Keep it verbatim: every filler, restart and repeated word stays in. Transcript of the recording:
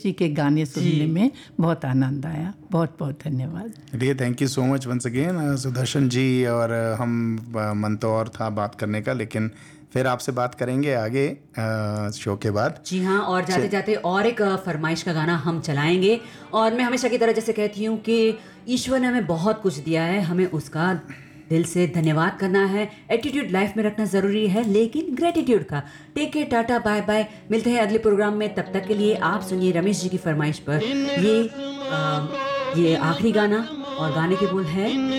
जी के गाने सुनने में बहुत आनंद आया। बहुत बहुत धन्यवाद। चलिए, thank you so much once again Sudarshan ji. और हम मन तो और था बात करने का, लेकिन फिर आपसे बात करेंगे आगे शो के बाद। जी हाँ, और जाते जाते और एक फरमाइश का गाना हम चलाएंगे। और मैं हमेशा की तरह जैसे कहती हूँ कि ईश्वर ने हमें बहुत कुछ दिया है, हमें उसका दिल से धन्यवाद करना है। एटीट्यूड लाइफ में रखना ज़रूरी है, लेकिन ग्रेटिट्यूड का। Take care, Tata, bye bye. मिलते हैं अगले प्रोग्राम में। तब तक के लिए आप सुनिए रमेश जी की फरमाइश पर ये आ, ये आखिरी गाना, और गाने के बोल है